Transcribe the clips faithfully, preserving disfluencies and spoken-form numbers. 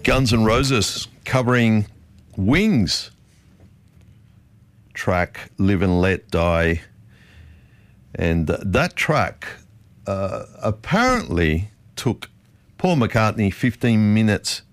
Guns N' Roses covering Wings track Live and Let Die. And that track uh, apparently took Paul McCartney fifteen minutes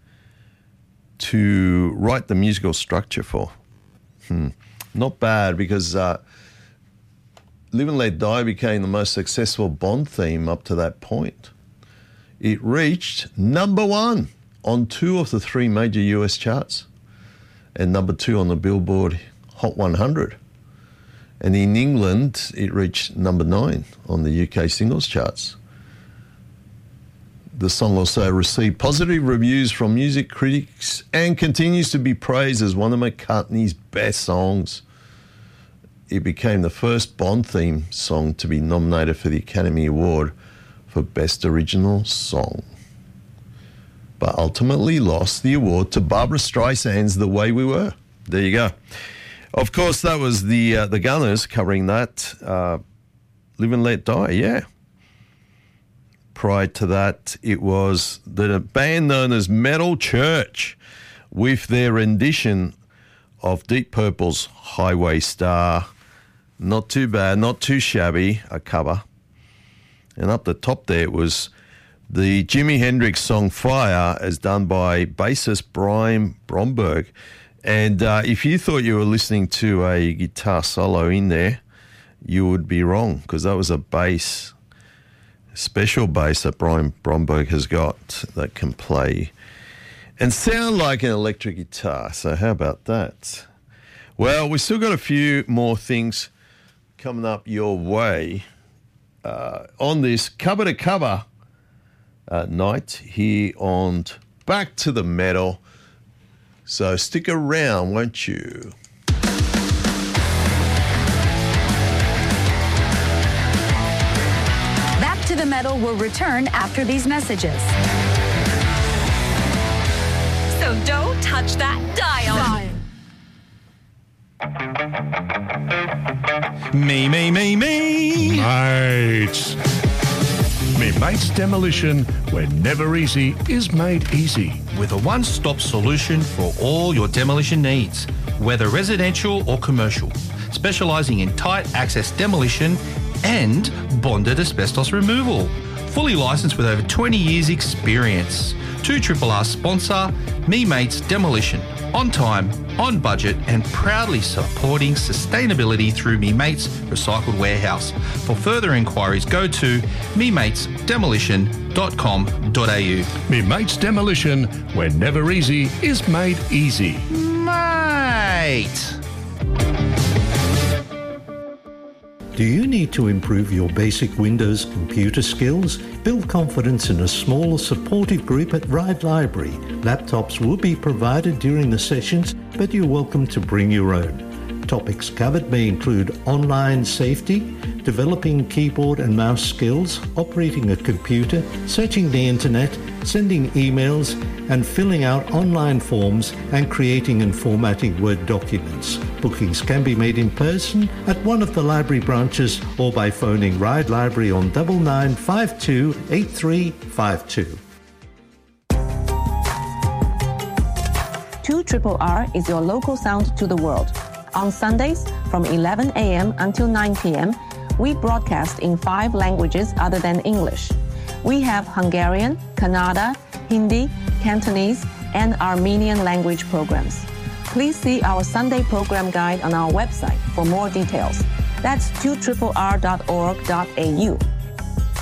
to write the musical structure for. Hmm. Not bad, because uh, Live and Let Die became the most successful Bond theme up to that point. It reached number one on two of the three major U S charts and number two on the Billboard Hot one hundred. And in England, it reached number nine on the U K singles charts. The song also received positive reviews from music critics and continues to be praised as one of McCartney's best songs. It became the first Bond theme song to be nominated for the Academy Award for Best Original Song, but ultimately lost the award to Barbra Streisand's The Way We Were. There you go. Of course, that was the uh, the Gunners covering that, uh, Live and Let Die, yeah. Prior to that, it was the band known as Metal Church with their rendition of Deep Purple's Highway Star. Not too bad, not too shabby, a cover. And up the top there was the Jimi Hendrix song Fire, as done by bassist Brian Bromberg. And uh, if you thought you were listening to a guitar solo in there, you would be wrong, because that was a bass, special bass that Brian Bromberg has got that can play and sound like an electric guitar. So how about that? Well, we've still got a few more things coming up your way uh, on this cover to cover uh, night here on Back to the Metal. So stick around, won't you? Back to the Metal will return after these messages. So don't touch that dial. Me, me, me, me. Mates. Me Mates Demolition, where never easy is made easy. With a one-stop solution for all your demolition needs, whether residential or commercial, specialising in tight access demolition and bonded asbestos removal. Fully licensed with over twenty years experience. two R R sponsor, Me Mates Demolition. On time, on budget, and proudly supporting sustainability through Me Mates Recycled Warehouse. For further inquiries, go to me mates demolition dot com dot a u. Me Mates Demolition, where never easy is made easy. Mate! Do you need to improve your basic Windows computer skills? Build confidence in a small, supportive group at Ride Library. Laptops will be provided during the sessions, but you're welcome to bring your own. Topics covered may include online safety, developing keyboard and mouse skills, operating a computer, searching the internet, sending emails, and filling out online forms and creating and formatting Word documents. Bookings can be made in person at one of the library branches or by phoning Ride Library on nine nine five two eight three five two. two R R R is your local sound to the world. On Sundays from eleven a.m. until nine p.m., we broadcast in five languages other than English. We have Hungarian, Kannada, Hindi, Cantonese, and Armenian language programs. Please see our Sunday program guide on our website for more details. That's two R R R dot org dot a u.